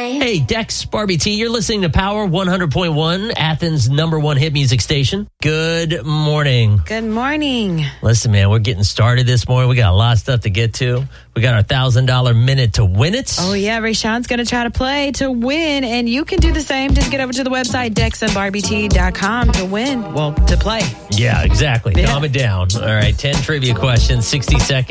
Hey, Dex, Barbie T, you're listening to Power 100.1, Athens' #1 hit music station. Good morning. Good morning. Listen, man, we're getting started this morning. We got a lot of stuff to get to. We got our $1,000 minute to win it. Oh, yeah. Rayshawn's going to try to play to win, and you can do the same. Just get over to the website, dexandbarbiet.com to win. Well, to play. Yeah, exactly. Yeah. Calm it down. All right, 10 trivia questions, 60 seconds.